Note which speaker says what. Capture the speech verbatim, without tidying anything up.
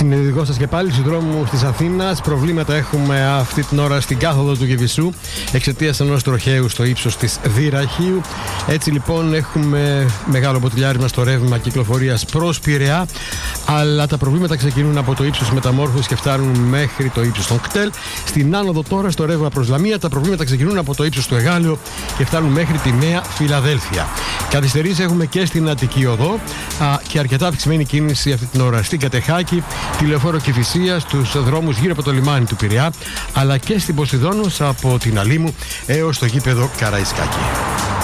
Speaker 1: Συνειδητικό σας και πάλι στους δρόμους της Αθήνας. Προβλήματα έχουμε αυτή την ώρα στην κάθοδο του Γεβισού εξαιτίας ενός τροχαίου στο ύψος της Δυραχείου. Έτσι λοιπόν έχουμε μεγάλο μποτιλιάρισμα στο ρεύμα κυκλοφορίας προς Πειραιά, αλλά τα προβλήματα ξεκινούν από το ύψος Μεταμόρφωσης και φτάνουν μέχρι το ύψος των Κτέλ. Στην άνοδο τώρα στο ρεύμα προς Λαμία τα προβλήματα ξεκινούν από το ύψος του Εγάλεο και φτάνουν μέχρι τη Νέα Φιλαδέλφια. Καθυστερήσεις έχουμε και στην Αττική Οδό α, και αρκετά αυξημένη κίνηση αυτή την ώρα στην Κατεχάκη, τη Λεωφόρο Κηφισίας, στους δρόμους γύρω από το λιμάνι του Πειραιά, αλλά και στην Ποσειδώνος από την Αλήμου έως το γήπεδο Καραϊσκάκη.